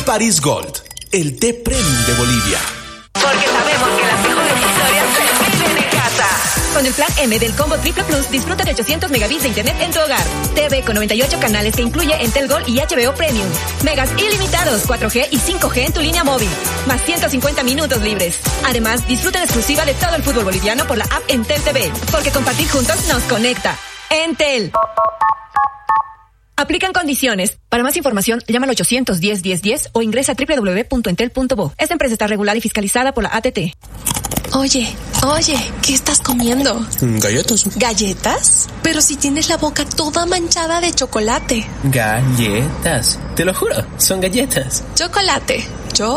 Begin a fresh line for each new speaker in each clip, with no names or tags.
París Gold, el té premium de Bolivia.
Porque sabemos que las mejores historias se viven en casa. Con el plan M del Combo Triple Plus, disfruta de 800 megabits de internet en tu hogar. TV con 98 canales que incluye Entel Gold y HBO Premium. Megas ilimitados, 4G y 5G en tu línea móvil. Más 150 minutos libres. Además, disfruta en exclusiva de todo el fútbol boliviano por la app Entel TV. Porque compartir juntos nos conecta. Entel. Aplican condiciones. Para más información, llama al 810-1010 o ingresa a www.entel.bo. Esta empresa está regulada y fiscalizada por la ATT.
Oye, ¿qué estás comiendo?
Galletas.
¿Galletas? Pero si tienes la boca toda manchada de chocolate.
Galletas. Te lo juro, son galletas.
Chocolate.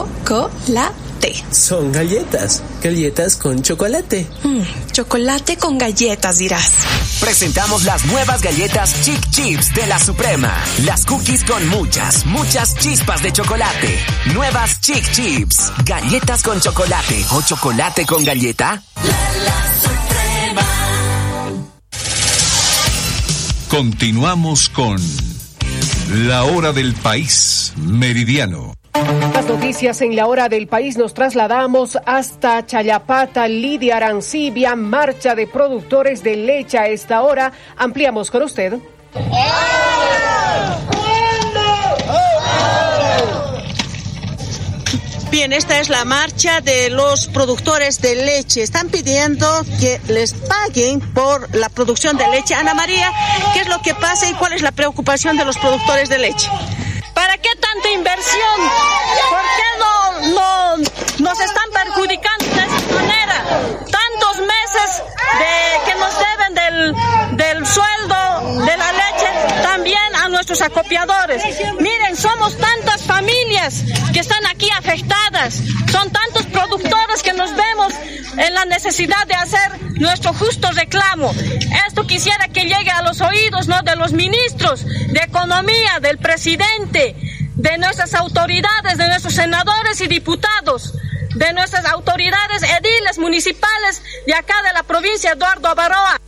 Son galletas. Galletas con chocolate.
Chocolate con galletas, dirás.
Presentamos las nuevas galletas Chic Chips de La Suprema. Las cookies con muchas chispas de chocolate. Nuevas Chic Chips. Galletas con chocolate o chocolate con galleta.
La Suprema.
Continuamos con La Hora del País Meridiano.
Las noticias en La Hora del País nos trasladamos hasta Chayapata. Lidia Arancibia, marcha de productores de leche a esta hora. Ampliamos con usted.
Bien, esta es la marcha de los productores de leche. Están pidiendo que les paguen por la producción de leche. Ana María, ¿qué es lo que pasa y cuál es la preocupación de los productores de leche?
¿Para qué tanta inversión? ¿Por qué no nos están perjudicando de esta manera? Tantos meses que nos deben del sueldo de la leche, también a nuestros acopiadores. Miren, somos tantas familias que están aquí afectadas, son tantos productores que nos vemos en la necesidad de hacer nuestro justo reclamo. Esto quisiera que llegue a los oídos, ¿no?, de los ministros de Economía, del presidente, de nuestras autoridades, de nuestros senadores y diputados, de nuestras autoridades ediles municipales de acá de la provincia Eduardo Avaroa.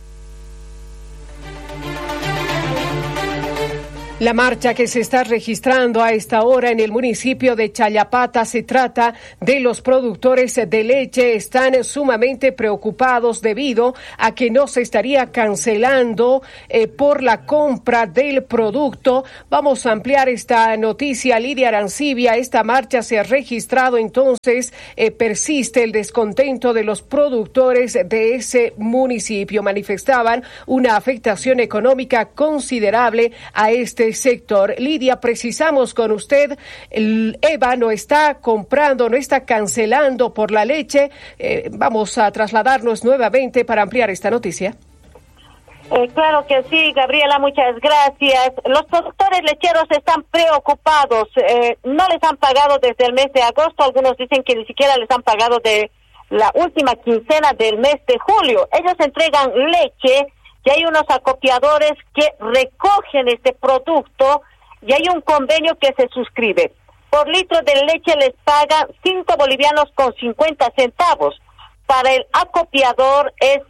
La marcha que se está registrando a esta hora en el municipio de Chayapata se trata de los productores de leche. Están sumamente preocupados debido a que no se estaría cancelando por la compra del producto. Vamos a ampliar esta noticia. Lidia Arancibia, esta marcha se ha registrado, entonces persiste el descontento de los productores de ese municipio. Manifestaban una afectación económica considerable a este sector. Lidia, precisamos con usted, EVA no está comprando, no está cancelando por la leche. Vamos a trasladarnos nuevamente para ampliar esta noticia.
Claro que sí, Gabriela, muchas gracias. Los productores lecheros están preocupados. No les han pagado desde el mes de agosto. Algunos dicen que ni siquiera les han pagado de la última quincena del mes de julio. Ellos entregan leche y hay unos acopiadores que recogen este producto y hay un convenio que se suscribe. Por litro de leche les pagan 5 bolivianos con 50 centavos. Para el acopiador es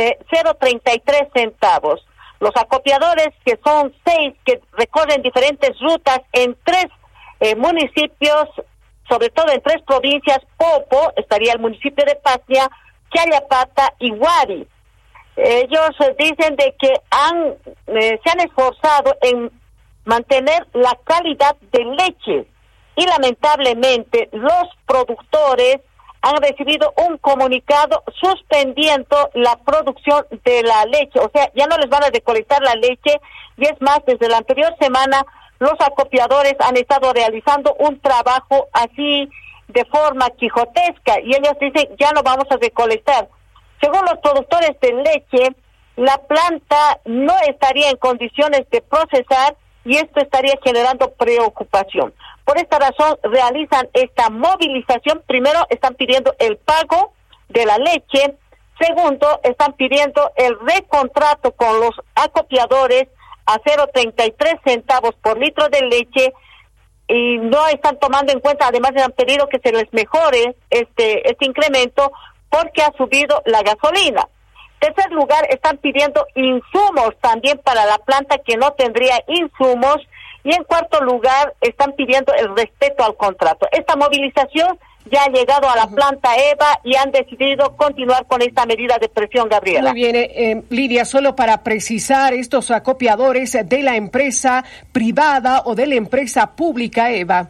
0.33 centavos. Los acopiadores, que son 6, que recorren diferentes rutas en 3 municipios, sobre todo en 3 provincias: Popo, estaría el municipio de Pastia, Chayapata y Huari. Ellos dicen de que se han esforzado en mantener la calidad de leche y lamentablemente los productores han recibido un comunicado suspendiendo la producción de la leche. O sea, ya no les van a recolectar la leche, y es más, desde la anterior semana los acopiadores han estado realizando un trabajo así de forma quijotesca y ellos dicen ya no vamos a recolectar. Según los productores de leche, la planta no estaría en condiciones de procesar y esto estaría generando preocupación. Por esta razón realizan esta movilización. Primero, están pidiendo el pago de la leche. Segundo, están pidiendo el recontrato con los acopiadores a 0.33 centavos por litro de leche y no están tomando en cuenta, además les han pedido que se les mejore este incremento porque ha subido la gasolina. En tercer lugar, están pidiendo insumos también para la planta que no tendría insumos Y en cuarto lugar, están pidiendo el respeto al contrato. Esta movilización ya ha llegado a la planta EVA y han decidido continuar con esta medida de presión, Gabriela.
Muy bien, Lidia, solo para precisar, estos acopiadores de la empresa privada o de la empresa pública EVA.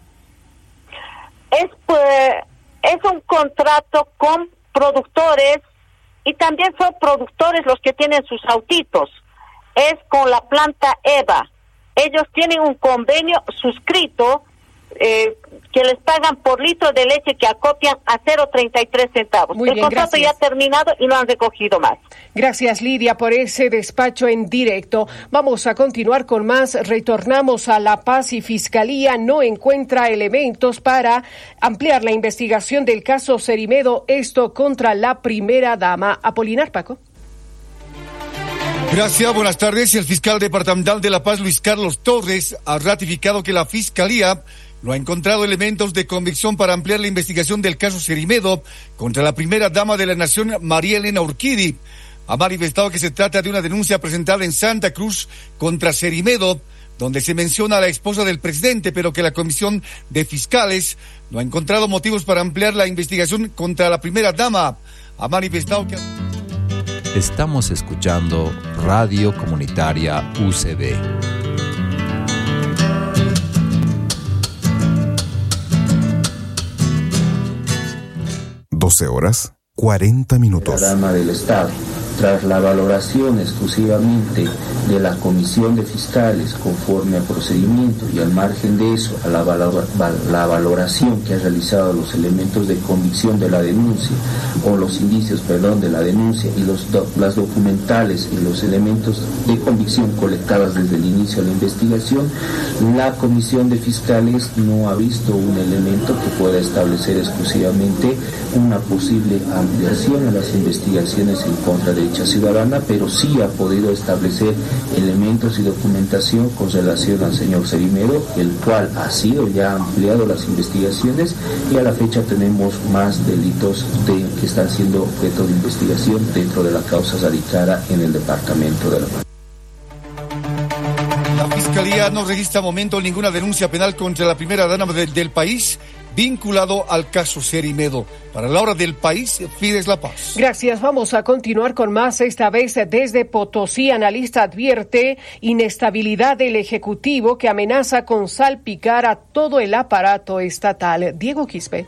Es un contrato con productores y también son productores los que tienen sus autitos. Es con la planta EVA. Ellos tienen un convenio suscrito que les pagan por litro de leche que acopian a 0.33 centavos.
Muy bien,
el contrato
gracias.
ya ha terminado y no han recogido más.
Gracias, Lidia, por ese despacho en directo. Vamos a continuar con más. Retornamos a La Paz y Fiscalía no encuentra elementos para ampliar la investigación del caso Cerimedo, esto contra la primera dama. Apolinar, Paco.
Gracias, buenas tardes. El fiscal departamental de La Paz, Luis Carlos Torres, ha ratificado que la Fiscalía no ha encontrado elementos de convicción para ampliar la investigación del caso Cerimedo contra la primera dama de la nación, María Elena Urquidi. Ha manifestado que se trata de una denuncia presentada en Santa Cruz contra Cerimedo, donde se menciona a la esposa del presidente, pero que la Comisión de Fiscales no ha encontrado motivos para ampliar la investigación contra la primera dama. Ha manifestado que...
Estamos escuchando Radio Comunitaria UCB.
12:40.
La dama del Estado, tras la valoración exclusivamente de la Comisión de Fiscales conforme al procedimiento y al margen de eso, a la valoración que ha realizado los elementos de convicción de la denuncia, o los indicios, de la denuncia y las documentales y los elementos de convicción colectadas desde el inicio de la investigación, la Comisión de Fiscales no ha visto un elemento que pueda establecer exclusivamente una posible ampliación a las investigaciones en contra de dicha ciudadana, pero sí ha podido establecer elementos y documentación con relación al señor Cerimedo, el cual ha sido ya ampliado las investigaciones y a la fecha tenemos más delitos que están siendo objeto de investigación dentro de la causa radicada en el departamento de La Paz.
La Fiscalía no registra a momento ninguna denuncia penal contra la primera dama del país vinculado al caso Cerimedo. Para La Hora del País, Fides La Paz.
Gracias. Vamos a continuar con más, esta vez desde Potosí. Analista advierte inestabilidad del Ejecutivo que amenaza con salpicar a todo el aparato estatal. Diego Quispe.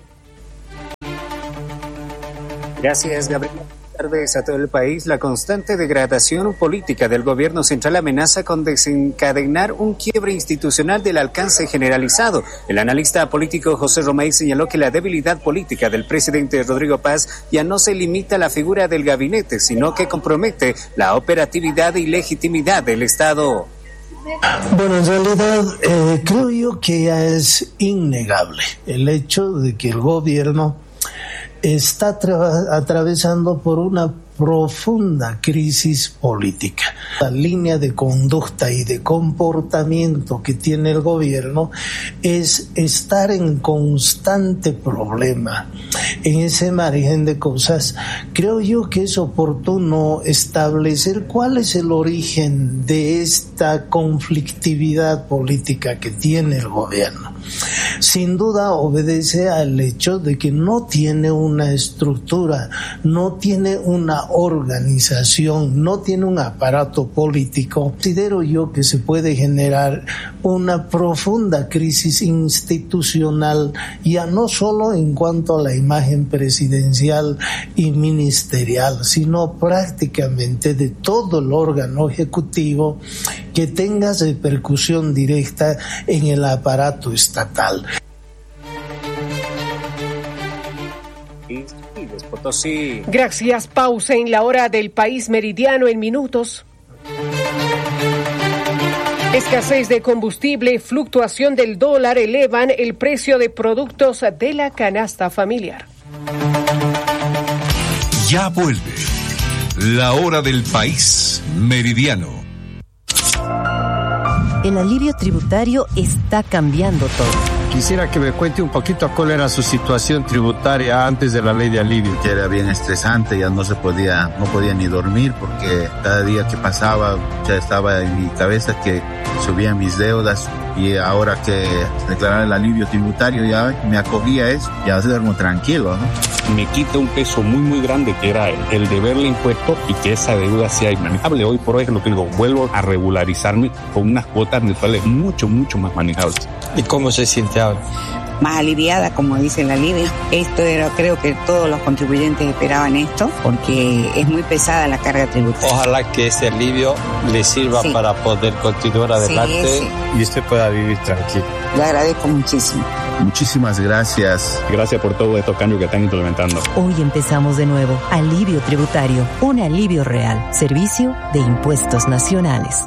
Gracias, Gabriel. Buenas tardes a todo el país. La constante degradación política del gobierno central amenaza con desencadenar un quiebre institucional del alcance generalizado. El analista político José Romay señaló que la debilidad política del presidente Rodrigo Paz ya no se limita a la figura del gabinete, sino que compromete la operatividad y legitimidad del Estado.
Bueno, en realidad creo yo que ya es innegable el hecho de que el gobierno está atravesando por una profunda crisis política. La línea de conducta y de comportamiento que tiene el gobierno es estar en constante problema. En ese margen de cosas, creo yo que es oportuno establecer cuál es el origen de esta conflictividad política que tiene el gobierno. Sin duda obedece al hecho de que no tiene una estructura, no tiene una organización, no tiene un aparato político. Considero yo que se puede generar una profunda crisis institucional, ya no solo en cuanto a la imagen presidencial y ministerial, sino prácticamente de todo el órgano ejecutivo que tenga repercusión directa en el aparato estatal.
Gracias. Pausa en La Hora del País Meridiano en minutos. Escasez de combustible, fluctuación del dólar elevan el precio de productos de la canasta familiar.
Ya vuelve La Hora del País Meridiano.
El alivio tributario está cambiando todo.
Quisiera que me cuente un poquito cuál era su situación tributaria antes de la ley de alivio.
Que era bien estresante, ya no podía ni dormir porque cada día que pasaba ya estaba en mi cabeza que subían mis deudas, y ahora que declararon el alivio tributario ya me acogí a eso, ya duermo tranquilo, ¿no?
Me quita un peso muy muy grande que era el deberle impuesto y que esa deuda sea inmanejable. Hoy por hoy es lo que digo, vuelvo a regularizarme con unas cuotas mensuales mucho más manejables.
¿Y cómo se siente ahora?
Más aliviada, como dice la Lidia. Esto era, creo que todos los contribuyentes esperaban esto, porque es muy pesada la carga tributaria.
Ojalá que ese alivio le sirva para poder continuar adelante y usted pueda vivir tranquilo.
Le agradezco muchísimo.
Muchísimas gracias.
Gracias por todos estos cambios que están implementando.
Hoy empezamos de nuevo. Alivio tributario. Un alivio real. Servicio de Impuestos Nacionales.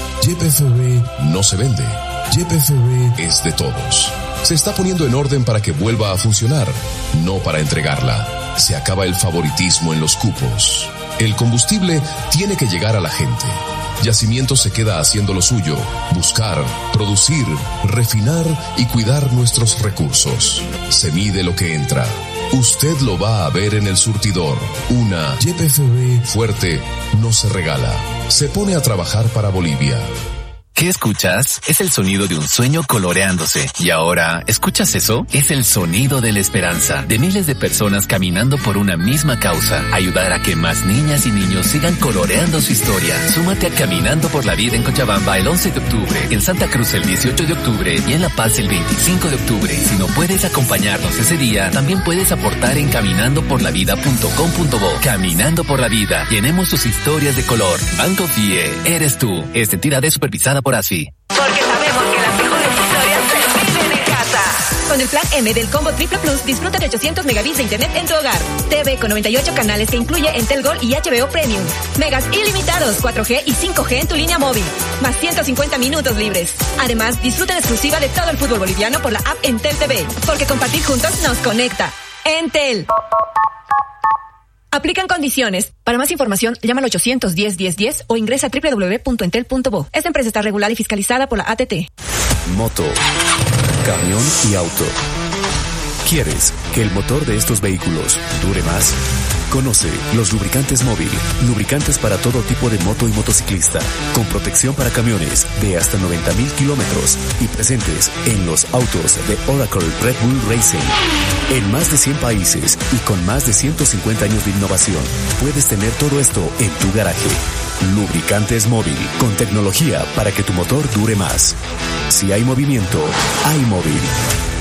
YPFB no se vende. YPFB es de todos. Se está poniendo en orden para que vuelva a funcionar, no para entregarla. Se acaba el favoritismo en los cupos. El combustible tiene que llegar a la gente. Yacimiento se queda haciendo lo suyo, buscar, producir, refinar y cuidar nuestros recursos. Se mide lo que entra. Usted lo va a ver en el surtidor. Una YPFB fuerte no se regala. Se pone a trabajar para Bolivia.
¿Qué escuchas? Es el sonido de un sueño coloreándose. Y ahora, ¿escuchas eso? Es el sonido de la esperanza, de miles de personas caminando por una misma causa. Ayudar a que más niñas y niños sigan coloreando su historia. Súmate a Caminando por la Vida en Cochabamba el 11 de octubre, en Santa Cruz el 18 de octubre y en La Paz el 25 de octubre. Si no puedes acompañarnos ese día, también puedes aportar en caminandoporlavida.com.bo. Caminando por la Vida. Llenemos sus historias de color. Banco FIE. Eres tú. Esta entidad es supervisada por ASFI.
Porque sabemos que las mejores historias se viven en casa. Con el plan M del Combo Triple Plus, disfruta de 800 megabits de internet en tu hogar. TV con 98 canales que incluye Entel Gold y HBO Premium. Megas ilimitados, 4G y 5G en tu línea móvil. Más 150 minutos libres. Además, disfruta en exclusiva de todo el fútbol boliviano por la app Entel TV. Porque compartir juntos nos conecta. Entel. Aplican condiciones. Para más información, llama al 810-1010 o ingresa a www.entel.bo. Esta empresa está regulada y fiscalizada por la ATT.
Moto, camión y auto. ¿Quieres que el motor de estos vehículos dure más? Conoce los lubricantes móvil, lubricantes para todo tipo de moto y motociclista, con protección para camiones de hasta 90,000 kilómetros y presentes en los autos de Oracle Red Bull Racing. En más de 100 países y con más de 150 años de innovación, puedes tener todo esto en tu garaje. Lubricantes móvil, con tecnología para que tu motor dure más. Si hay movimiento, hay móvil.